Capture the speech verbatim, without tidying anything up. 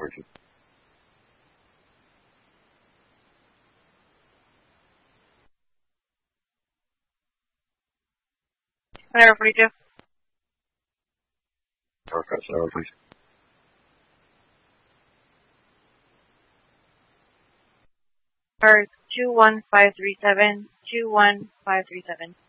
forty. Tower forty-two. Tower cut, tower, please. Tower two one five three seven, two one five three seven.